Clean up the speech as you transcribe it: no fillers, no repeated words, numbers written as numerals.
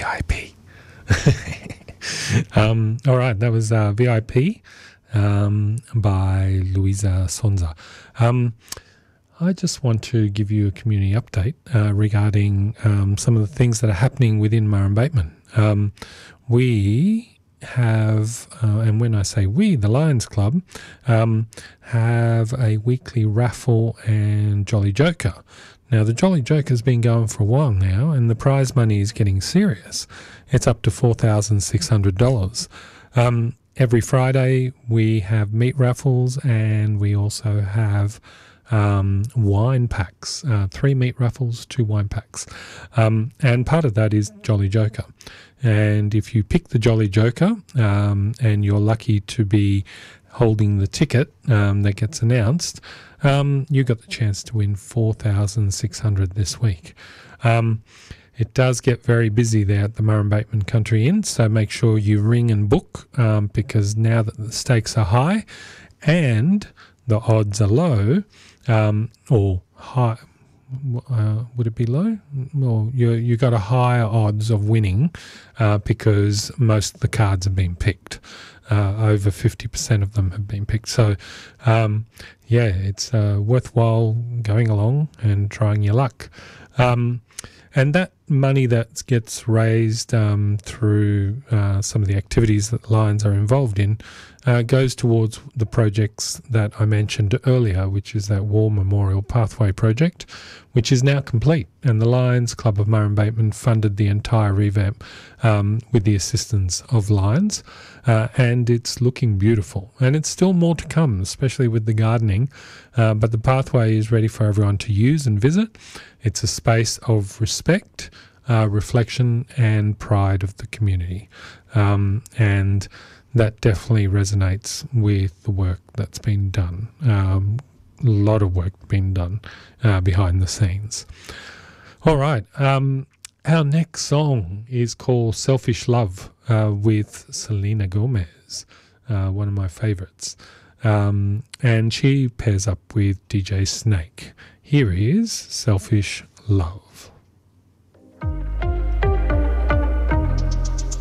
VIP. All right, that was VIP by Luisa Sonza. I just want to give you a community update regarding some of the things that are happening within Murrum Bateman. We have, and when I say we, the Lions Club, have a weekly raffle and Jolly Joker. Now, the Jolly Joker's been going for a while now, and the prize money is getting serious. It's up to $4,600. Every Friday, we have meat raffles, and we also have wine packs, 3 meat raffles, 2 wine packs. And part of that is Jolly Joker. And if you pick the Jolly Joker, and you're lucky to be holding the ticket that gets announced, you got the chance to win $4,600 this week. It does get very busy there at the Murrum Bateman Country Inn, so make sure you ring and book because now that the stakes are high and the odds are low, or high, would it be low? Well, you got a higher odds of winning because most of the cards have been picked. Over 50% of them have been picked. So, it's worthwhile going along and trying your luck. And that money that gets raised through some of the activities that the Lions are involved in goes towards the projects that I mentioned earlier, which is that War Memorial Pathway project, which is now complete. And the Lions Club of Murrum Bateman funded the entire revamp with the assistance of Lions. And it's looking beautiful. And it's still more to come, especially with the gardening. But the pathway is ready for everyone to use and visit. It's a space of respect, reflection, and pride of the community. And that definitely resonates with the work that's been done. A lot of work being done behind the scenes. All right. Our next song is called Selfish Love with Selena Gomez, one of my favorites. And she pairs up with DJ Snake. Here is Selfish Love.